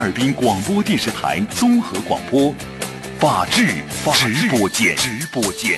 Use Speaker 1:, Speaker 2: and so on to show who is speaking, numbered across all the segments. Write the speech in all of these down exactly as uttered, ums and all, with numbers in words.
Speaker 1: 哈尔滨广播电视台综合广播，法治直播间。直播间。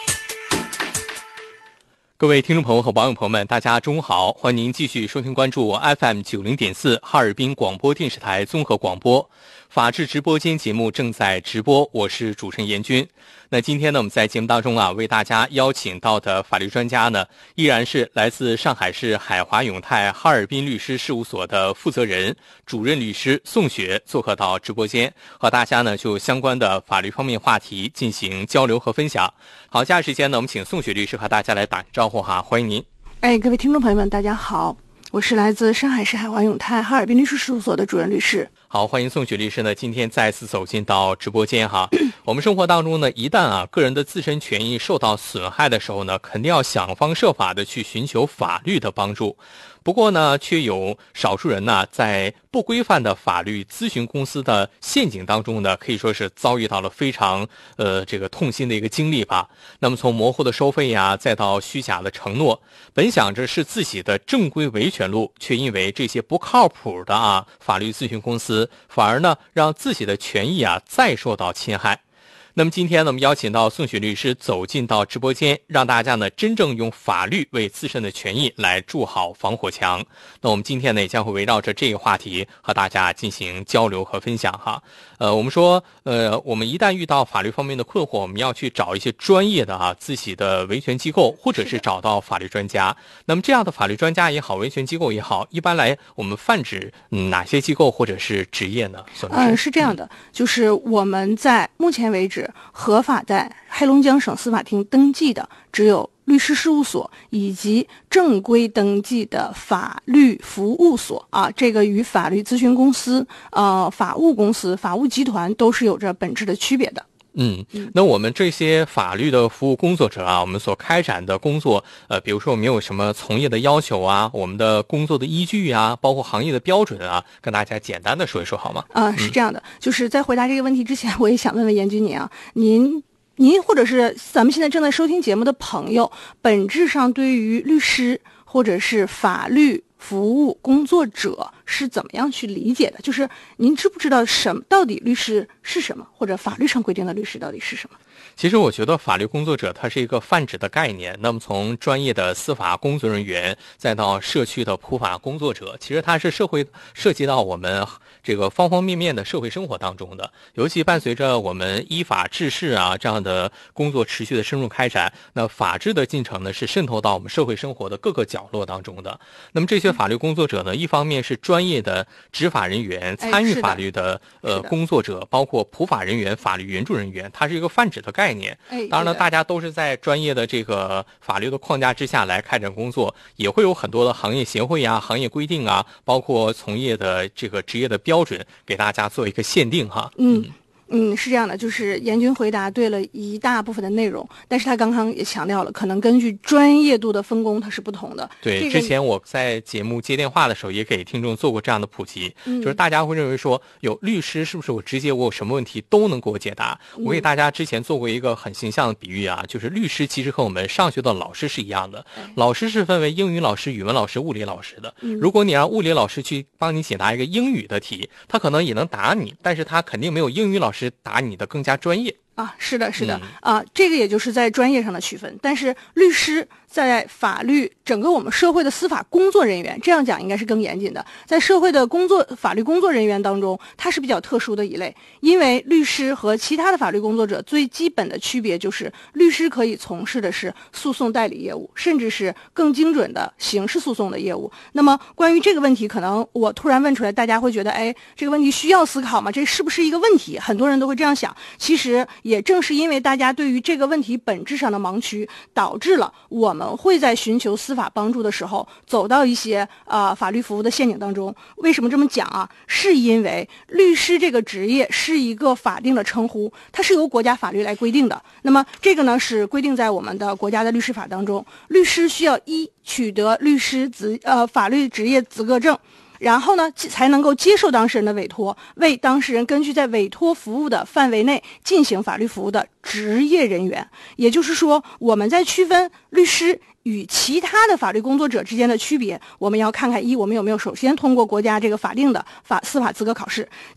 Speaker 2: 各位听众朋友和网友朋友们，大家中午好，欢迎您继续收听关注 F M 九零点四哈尔滨广播电视台综合广播，法治直播间节目正在直播，我是主持人严军。那今天呢，我们在节目当中啊，为大家邀请到的法律专家呢，依然是来自上海市海华永泰哈尔滨律师事务所的负责人、主任律师宋雪做客到直播间，和大家呢就相关的法律方面话题进行交流和分享。好，接下来时间呢，我们请宋雪律师和大家来打招呼哈，欢迎您。
Speaker 3: 哎，各位听众朋友们，大家好，我是来自上海市海华永泰哈尔滨律师事务所的主任律师。
Speaker 2: 好，欢迎宋雪律师呢，今天再次走进到直播间哈。我们生活当中呢，一旦啊个人的自身权益受到损害的时候呢，肯定要想方设法的去寻求法律的帮助。不过呢，却有少数人呢，在不规范的法律咨询公司的陷阱当中呢，可以说是遭遇到了非常呃这个痛心的一个经历吧。那么从模糊的收费呀，再到虚假的承诺，本想着是自己的正规维权路，却因为这些不靠谱的啊法律咨询公司，反而呢让自己的权益啊再受到侵害。那么今天呢，我们邀请到宋雪律师走进到直播间，让大家呢真正用法律为自身的权益来筑好防火墙。那我们今天呢也将会围绕着这个话题和大家进行交流和分享哈。呃，我们说，呃，我们一旦遇到法律方面的困惑，我们要去找一些专业的啊自己的维权机构，或者是找到法律专家。那么这样的法律专家也好，维权机构也好，一般来我们泛指、嗯、哪些机构或者是职业呢？
Speaker 3: 嗯，是这样的，就是我们在目前为止合法在黑龙江省司法厅登记的只有律师事务所以及正规登记的法律服务所啊，这个与法律咨询公司、呃法务公司、法务集团都是有着本质的区别的。
Speaker 2: 嗯，那我们这些法律的服务工作者啊，我们所开展的工作，呃，比如说我们有什么从业的要求啊，我们的工作的依据啊，包括行业的标准啊，跟大家简单的说一说好吗？
Speaker 3: 啊、呃，是这样的，嗯、就是在回答这个问题之前，我也想问问严军您啊，您。您或者是咱们现在正在收听节目的朋友，本质上对于律师或者是法律服务工作者是怎么样去理解的？就是您知不知道什么到底律师是什么，或者法律上规定的律师到底是什么？
Speaker 2: 其实我觉得法律工作者它是一个泛指的概念，那么从专业的司法工作人员再到社区的普法工作者，其实它是社会涉及到我们这个方方面面的社会生活当中的，尤其伴随着我们依法治世啊这样的工作持续的深入开展，那法治的进程呢是渗透到我们社会生活的各个角落当中的。那么这些法律工作者呢，一方面是专业的执法人员、参与法律的呃工作者，包括普法人员、法律援助人员，它是一个泛指的概念。当然了，大家都是在专业的这个法律的框架之下来开展工作，也会有很多的行业协会啊、行业规定啊，包括从业的这个职业的标准，给大家做一个限定哈。
Speaker 3: 嗯。嗯，是这样的，就是严军回答对了一大部分的内容，但是他刚刚也强调了，可能根据专业度的分工它是不同的。
Speaker 2: 对，
Speaker 3: 这个、
Speaker 2: 之前我在节目接电话的时候也给听众做过这样的普及，
Speaker 3: 嗯、
Speaker 2: 就是大家会认为说，有律师是不是我直接我有什么问题都能给我解答？
Speaker 3: 嗯、
Speaker 2: 我给大家之前做过一个很形象的比喻啊，就是律师其实和我们上学的老师是一样的，
Speaker 3: 哎、
Speaker 2: 老师是分为英语老师、语文老师、物理老师的。
Speaker 3: 嗯、
Speaker 2: 如果你让物理老师去帮你解答一个英语的题，他可能也能答你，但是他肯定没有英语老师答你的更加专业。
Speaker 3: 啊，是的，是的，
Speaker 2: 嗯、
Speaker 3: 啊，这个也就是在专业上的区分。但是律师在法律整个我们社会的司法工作人员，这样讲应该是更严谨的。在社会的工作法律工作人员当中，它是比较特殊的一类，因为律师和其他的法律工作者最基本的区别就是，律师可以从事的是诉讼代理业务，甚至是更精准的刑事诉讼的业务。那么关于这个问题，可能我突然问出来，大家会觉得，哎，这个问题需要思考吗？这是不是一个问题？很多人都会这样想。其实也正是因为大家对于这个问题本质上的盲区，导致了我们会在寻求司法帮助的时候走到一些呃法律服务的陷阱当中。为什么这么讲啊？是因为律师这个职业是一个法定的称呼，它是由国家法律来规定的。那么这个呢是规定在我们的国家的律师法当中，律师需要一取得律师资呃法律职业资格证。然后呢，才能够接受当事人的委托，为当事人根据在委托服务的范围内进行法律服务的职业人员。也就是说，我们在区分律师与与其他的法律工作者之间的区别，我们要看看一，我们有没有首先通过国家这个法定的法司法资格考试，